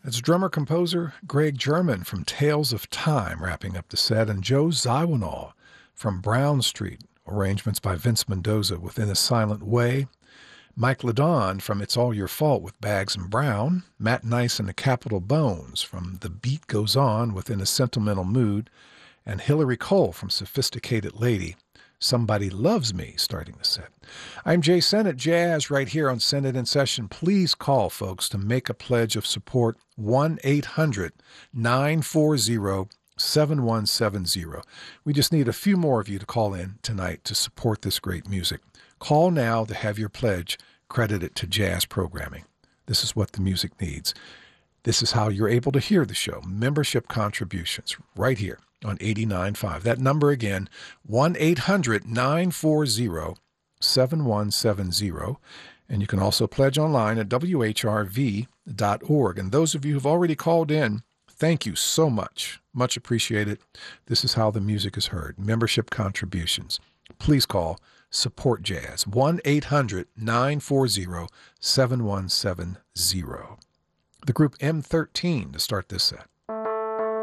It's drummer-composer Greg German from Tales of Time wrapping up the set, and Joe Zawinul from Brown Street, arrangements by Vince Mendoza with In a Silent Way, Mike Ladon from It's All Your Fault with Bags and Brown, Matt Nice and the Capitol Bones from The Beat Goes On within a Sentimental Mood, and Hillary Cole from Sophisticated Lady, Somebody Loves Me, starting the set. I'm Jay Sennett, Jazz, right here on Sennett in Session. Please call, folks, to make a pledge of support, 1-800-940-7170. We just need a few more of you to call in tonight to support this great music. Call now to have your pledge credited to Jazz Programming. This is what the music needs. This is how you're able to hear the show. Membership contributions right here on 89.5. That number again, 1-800-940-7170. And you can also pledge online at whrv.org. And those of you who've already called in, thank you so much. Much appreciated. This is how the music is heard. Membership contributions. Please call. Support Jazz. 1-800-940-7170. The group M13 to start this set.